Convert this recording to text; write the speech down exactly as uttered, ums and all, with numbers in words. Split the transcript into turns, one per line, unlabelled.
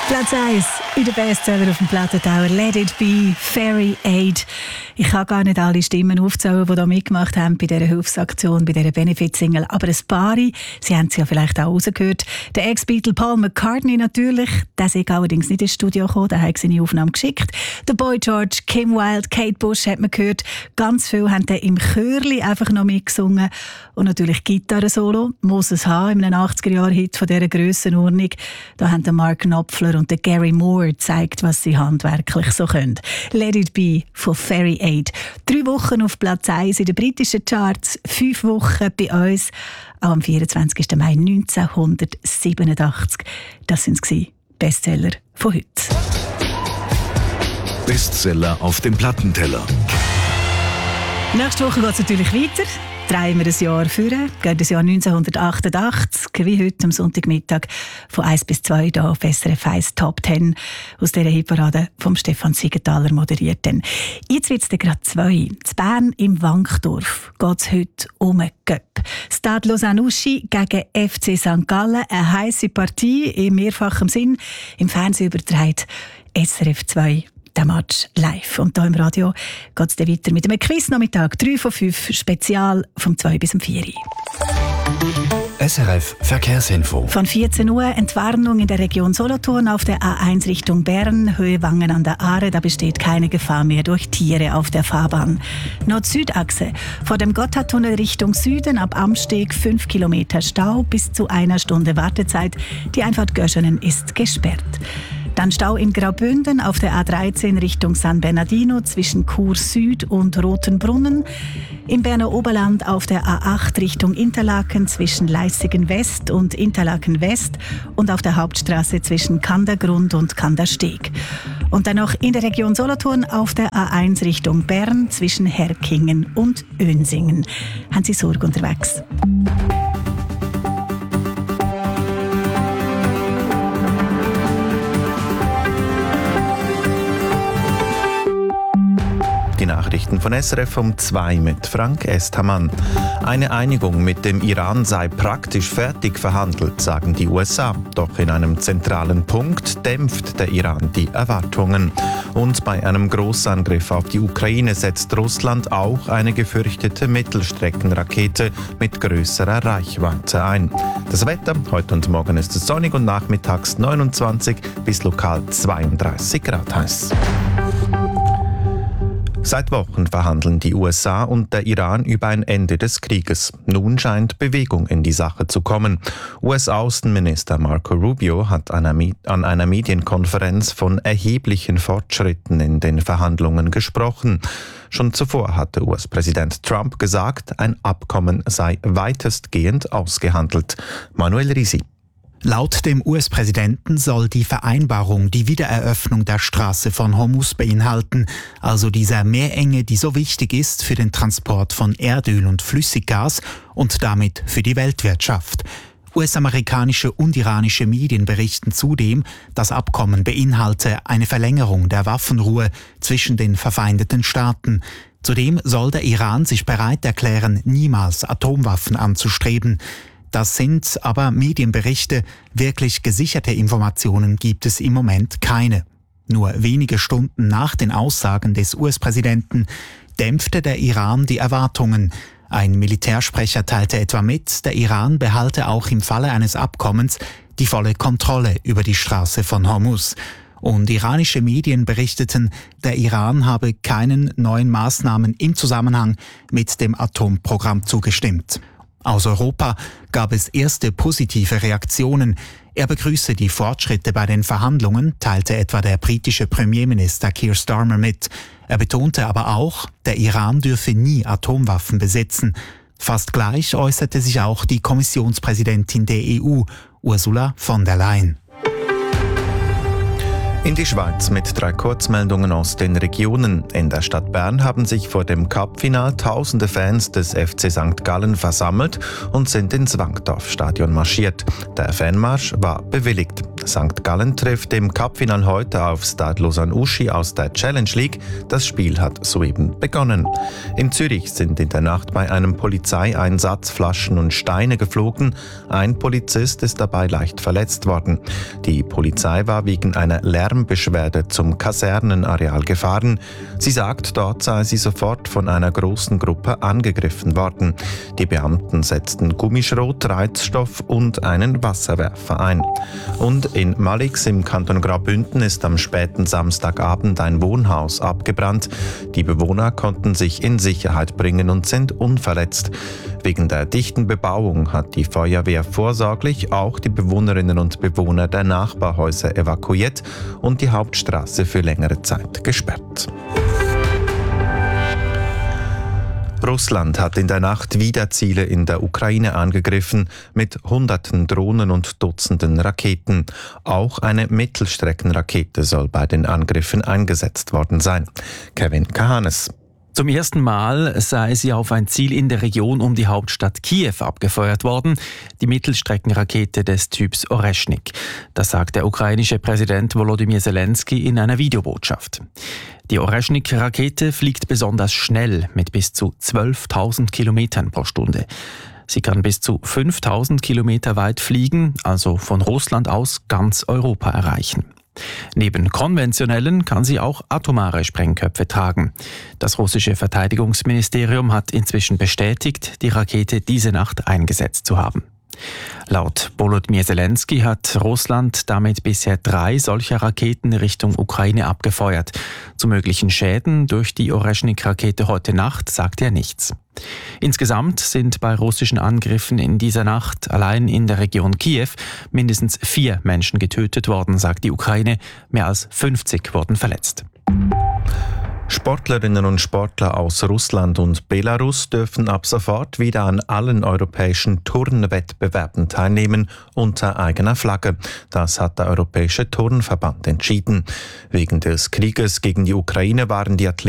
Platz eins in der Bestseller auf dem Plattentauer. Let It Be, Fairy Aid. Ich kann gar nicht alle Stimmen aufzählen, die da mitgemacht haben bei dieser Hilfsaktion, bei dieser Benefit-Single. Aber ein paar, Sie haben es ja vielleicht auch rausgehört. Der Ex-Beatle Paul McCartney natürlich. Der ist allerdings nicht ins Studio gekommen, der hat seine Aufnahme geschickt. Der Boy George, Kim Wilde, Kate Bush hat man gehört. Ganz viele haben dann im Chörli einfach noch mitgesungen. Und natürlich Gitarre-Solo. Muss es haben, in einem achtziger-Jahr-Hit von dieser Grössenordnung. Da haben der Mark Knopfler und der Gary Moore gezeigt, was sie handwerklich so können. Let It Be von Fairy Aid. Drei Wochen auf Platz eins in den britischen Charts, fünf Wochen bei uns, auch am vierundzwanzigsten Mai neunzehnhundertsiebenundachtzig. Das sind sie, Bestseller von heute.
Bestseller auf dem Plattenteller.
Nächste Woche geht es natürlich weiter. Drehen wir ein Jahr führen, geht das Jahr neunzehnhundertachtundachtzig, wie heute am Sonntagmittag von eins bis zwei hier auf S R F eins Top zehn aus dieser Hitparade vom Stefan Siegenthaler moderiert. Jetzt wird es gerade zwei. In Bern im Wankdorf geht es heute um einen Cup. Stade Lausanne-Uschi gegen F C Sankt Gallen, eine heisse Partie im mehrfachen Sinn, im Fernsehen übertragen S R F zwei. Der Match live. Und hier im Radio geht es dann weiter mit einem Quiz-Nachmittag. drei von fünf Spezial vom zwei bis vier.
S R F Verkehrsinfo.
Von vierzehn Uhr Entwarnung in der Region Solothurn auf der A eins Richtung Bern, Höhe Wangen an der Aare. Da besteht keine Gefahr mehr durch Tiere auf der Fahrbahn. Nord-Süd-Achse. Vor dem Gotthardtunnel Richtung Süden ab Amsteg fünf Kilometer Stau bis zu einer Stunde Wartezeit. Die Einfahrt Göschenen ist gesperrt. Dann Stau in Graubünden auf der A dreizehn Richtung San Bernardino zwischen Chur Süd und Rotenbrunnen. Im Berner Oberland auf der A acht Richtung Interlaken zwischen Leissigen West und Interlaken West und auf der Hauptstraße zwischen Kandergrund und Kandersteg. Und dann noch in der Region Solothurn auf der A eins Richtung Bern zwischen Herkingen und Önsingen. Haben Sie Sorge unterwegs?
Die Nachrichten von S R F um zwei mit Frank Esthamann. Eine Einigung mit dem Iran sei praktisch fertig verhandelt, sagen die U S A. Doch in einem zentralen Punkt dämpft der Iran die Erwartungen. Und bei einem Großangriff auf die Ukraine setzt Russland auch eine gefürchtete Mittelstreckenrakete mit größerer Reichweite ein. Das Wetter, heute und morgen ist es sonnig und nachmittags neunundzwanzig bis lokal zweiunddreißig Grad heiß. Seit Wochen verhandeln die U S A und der Iran über ein Ende des Krieges. Nun scheint Bewegung in die Sache zu kommen. U S-Außenminister Marco Rubio hat an einer Medienkonferenz von erheblichen Fortschritten in den Verhandlungen gesprochen. Schon zuvor hatte U S-Präsident Trump gesagt, ein Abkommen sei weitestgehend ausgehandelt. Manuel Risi.
Laut dem U S-Präsidenten soll die Vereinbarung die Wiedereröffnung der Straße von Hormuz beinhalten, also dieser Meerenge, die so wichtig ist für den Transport von Erdöl und Flüssiggas und damit für die Weltwirtschaft. U S-amerikanische und iranische Medien berichten zudem, das Abkommen beinhalte eine Verlängerung der Waffenruhe zwischen den verfeindeten Staaten. Zudem soll der Iran sich bereit erklären, niemals Atomwaffen anzustreben. Das sind aber Medienberichte, wirklich gesicherte Informationen gibt es im Moment keine. Nur wenige Stunden nach den Aussagen des U S-Präsidenten dämpfte der Iran die Erwartungen. Ein Militärsprecher teilte etwa mit, der Iran behalte auch im Falle eines Abkommens die volle Kontrolle über die Straße von Hormuz. Und iranische Medien berichteten, der Iran habe keinen neuen Maßnahmen im Zusammenhang mit dem Atomprogramm zugestimmt. Aus Europa gab es erste positive Reaktionen. Er begrüße die Fortschritte bei den Verhandlungen, teilte etwa der britische Premierminister Keir Starmer mit. Er betonte aber auch, der Iran dürfe nie Atomwaffen besitzen. Fast gleich äußerte sich auch die Kommissionspräsidentin der E U, Ursula von der Leyen.
In die Schweiz mit drei Kurzmeldungen aus den Regionen. In der Stadt Bern haben sich vor dem Cup-Final tausende Fans des F C Sankt Gallen versammelt und sind ins Wankdorf-Stadion marschiert. Der Fanmarsch war bewilligt.
Zum ersten Mal sei sie auf ein Ziel in der Region um die Hauptstadt Kiew abgefeuert worden, die Mittelstreckenrakete des Typs Oreschnik. Das sagt der ukrainische Präsident Volodymyr Zelensky in einer Videobotschaft. Die Oreschnik-Rakete fliegt besonders schnell mit bis zu zwölftausend Kilometern pro Stunde. Sie kann bis zu fünftausend Kilometer weit fliegen, also von Russland aus ganz Europa erreichen. Neben konventionellen kann sie auch atomare Sprengköpfe tragen. Das russische Verteidigungsministerium hat inzwischen bestätigt, die Rakete diese Nacht eingesetzt zu haben. Laut Volodymyr Zelensky hat Russland damit bisher drei solcher Raketen Richtung Ukraine abgefeuert. Zu möglichen Schäden durch die Oreschnik-Rakete heute Nacht sagt er nichts. Insgesamt sind bei russischen Angriffen in dieser Nacht allein in der Region Kiew mindestens vier Menschen getötet worden, sagt die Ukraine. Mehr als fünfzig wurden verletzt.
Sportlerinnen und Sportler aus Russland und Belarus dürfen ab sofort wieder an allen europäischen Turnwettbewerben teilnehmen unter eigener Flagge. Das hat der Europäische Turnverband entschieden. Wegen des Krieges gegen die Ukraine waren die Athleten